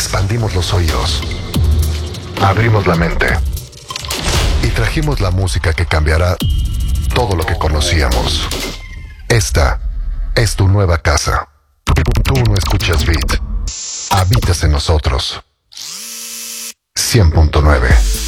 Expandimos los oídos, abrimos la mente y trajimos la música que cambiará todo lo que conocíamos. Esta es tu nueva casa. Tú no escuchas Beat, habitas en nosotros. 100.9